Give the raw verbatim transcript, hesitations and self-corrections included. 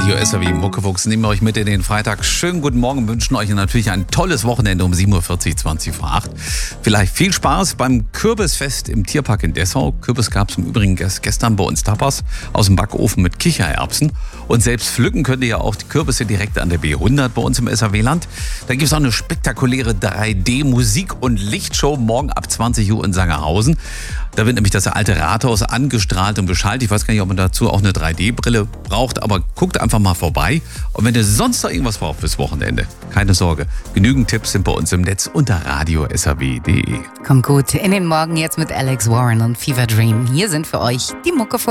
Radio S R W Muckefuchs nehmen wir euch mit in den Freitag. Schönen guten Morgen und wünschen euch natürlich ein tolles Wochenende um sieben Uhr vierzig, zwanzig vor acht. Vielleicht viel Spaß beim Kürbisfest im Tierpark in Dessau. Kürbis gab es im Übrigen gestern bei uns Tapas aus dem Backofen mit Kichererbsen. Und selbst pflücken könnt ihr ja auch die Kürbisse direkt an der B hundert bei uns im S R W-Land. Da gibt es auch eine spektakuläre drei D-Musik- und Lichtshow morgen ab zwanzig Uhr in Sangerhausen. Da wird nämlich das alte Rathaus angestrahlt und beschallt. Ich weiß gar nicht, ob man dazu auch eine drei D-Brille braucht, aber guckt einfach mal vorbei. Und wenn ihr sonst noch irgendwas braucht fürs Wochenende, keine Sorge. Genügend Tipps sind bei uns im Netz unter radio s r w punkt d e. Kommt gut in den Morgen jetzt mit Alex Warren und Fever Dream. Hier sind für euch die Muckefuchs.